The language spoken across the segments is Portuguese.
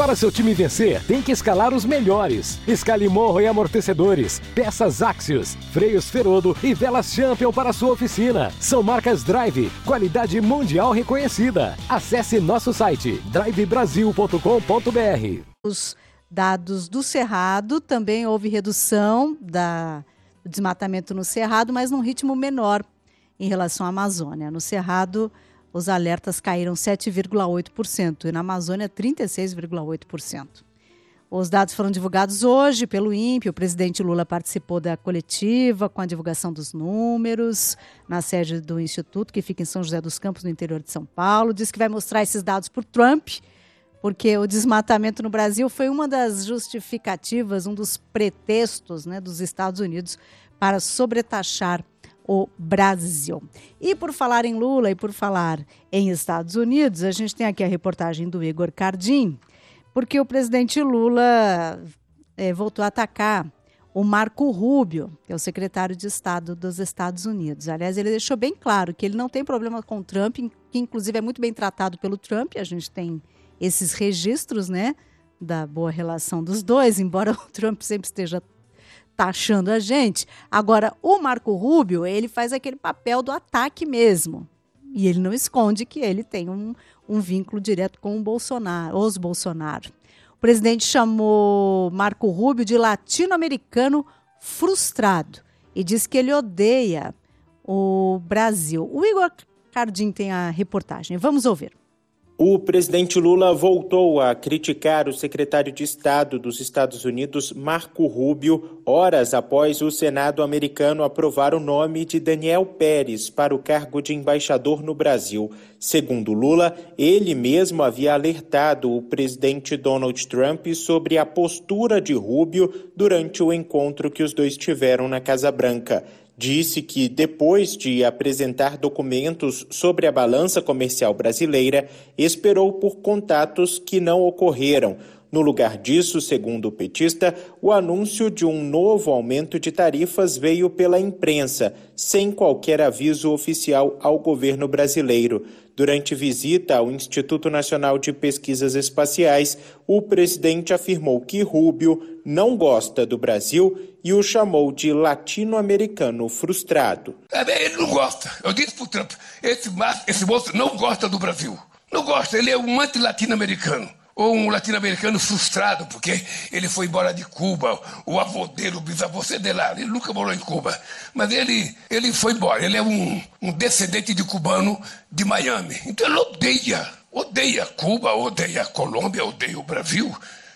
Para seu time vencer, tem que escalar os melhores. Escale morro e amortecedores, peças Axios, freios Ferodo e velas Champion para sua oficina. São marcas Drive, qualidade mundial reconhecida. Acesse nosso site drivebrasil.com.br. Os dados do Cerrado, também houve redução do desmatamento no Cerrado, mas num ritmo menor em relação à Amazônia. No Cerrado, os alertas caíram 7,8% e na Amazônia 36,8%. Os dados foram divulgados hoje pelo INPE. O presidente Lula participou da coletiva com a divulgação dos números na sede do Instituto, que fica em São José dos Campos, no interior de São Paulo. Diz que vai mostrar esses dados por Trump, porque o desmatamento no Brasil foi uma das justificativas, um dos pretextos, né, dos Estados Unidos para sobretaxar o Brasil. E por falar em Lula e por falar em Estados Unidos, a gente tem aqui a reportagem do Igor Cardim, porque o presidente Lula voltou a atacar o Marco Rubio, que é o secretário de Estado dos Estados Unidos. Aliás, ele deixou bem claro que ele não tem problema com o Trump, que inclusive é muito bem tratado pelo Trump. A gente tem esses registros, né, da boa relação dos dois, embora o Trump sempre esteja taxando a gente. Agora, o Marco Rubio, ele faz aquele papel do ataque mesmo. E ele não esconde que ele tem um vínculo direto com o Bolsonaro, os Bolsonaro. O presidente chamou Marco Rubio de latino-americano frustrado e diz que ele odeia o Brasil. O Igor Cardim tem a reportagem. Vamos ouvir. O presidente Lula voltou a criticar o secretário de Estado dos Estados Unidos, Marco Rubio, horas após o Senado americano aprovar o nome de Daniel Pérez para o cargo de embaixador no Brasil. Segundo Lula, ele mesmo havia alertado o presidente Donald Trump sobre a postura de Rubio durante o encontro que os dois tiveram na Casa Branca. Disse que, depois de apresentar documentos sobre a balança comercial brasileira, esperou por contatos que não ocorreram. No lugar disso, segundo o petista, o anúncio de um novo aumento de tarifas veio pela imprensa, sem qualquer aviso oficial ao governo brasileiro. Durante visita ao Instituto Nacional de Pesquisas Espaciais, o presidente afirmou que Rubio não gosta do Brasil e o chamou de latino-americano frustrado. Ele não gosta. Eu disse para o Trump, esse moço não gosta do Brasil. Não gosta, ele é um anti-latino-americano. Ou um latino-americano frustrado, porque ele foi embora de Cuba, o avô dele, o bisavô dele lá, ele nunca morou em Cuba. Mas ele foi embora, ele é um descendente de cubano de Miami. Então ele odeia Cuba, odeia a Colômbia, odeia o Brasil.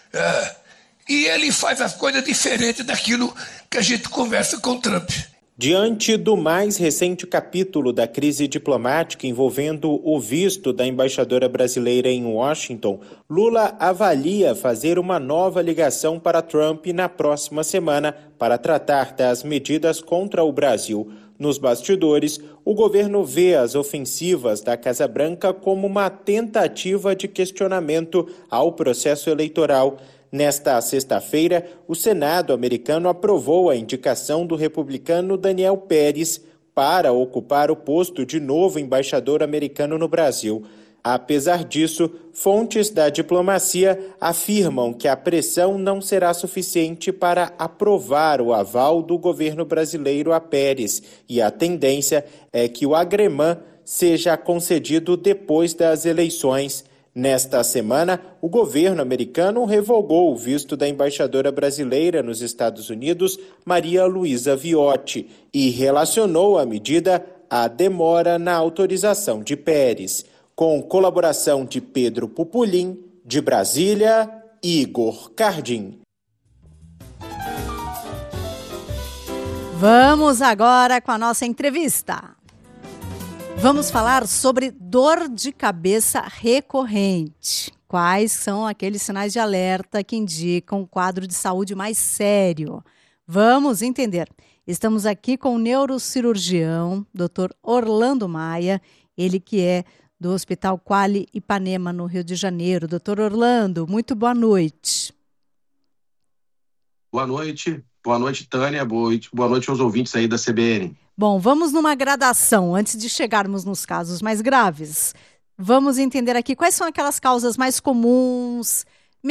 E ele faz as coisas diferentes daquilo que a gente conversa com o Trump. Diante do mais recente capítulo da crise diplomática envolvendo o visto da embaixadora brasileira em Washington, Lula avalia fazer uma nova ligação para Trump na próxima semana para tratar das medidas contra o Brasil. Nos bastidores, o governo vê as ofensivas da Casa Branca como uma tentativa de questionamento ao processo eleitoral. Nesta sexta-feira, o Senado americano aprovou a indicação do republicano Daniel Pérez para ocupar o posto de novo embaixador americano no Brasil. Apesar disso, fontes da diplomacia afirmam que a pressão não será suficiente para aprovar o aval do governo brasileiro a Pérez, e a tendência é que o agremã seja concedido depois das eleições. Nesta semana, o governo americano revogou o visto da embaixadora brasileira nos Estados Unidos, Maria Luísa Viotti, e relacionou a medida à demora na autorização de Pérez. Com colaboração de Pedro Pupulim, de Brasília, Igor Cardim. Vamos agora com a nossa entrevista. Vamos falar sobre dor de cabeça recorrente. Quais são aqueles sinais de alerta que indicam um quadro de saúde mais sério? Vamos entender. Estamos aqui com o neurocirurgião, Dr. Orlando Maia, ele que é do Hospital Quali Ipanema, no Rio de Janeiro. Dr. Orlando, muito boa noite. Boa noite, Tânia, boa noite aos ouvintes aí da CBN. Bom, vamos numa gradação, antes de chegarmos nos casos mais graves. Vamos entender aqui quais são aquelas causas mais comuns